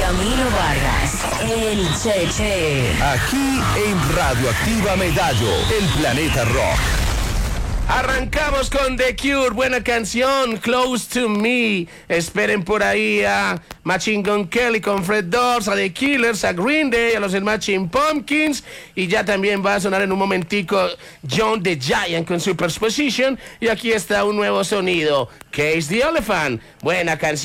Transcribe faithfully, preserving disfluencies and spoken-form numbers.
Camilo Vargas, el Cheche. Aquí en Radioactiva Medallo, el planeta rock. Arrancamos con The Cure, buena canción, Close to Me. Esperen por ahí a Machine Gun Kelly con Fred Durst, a The Killers, a Green Day, a los Smashing Pumpkins. Y ya también va a sonar en un momentico John the Giant con Superposition. Y aquí está un nuevo sonido, Cage the Elephant, buena canción.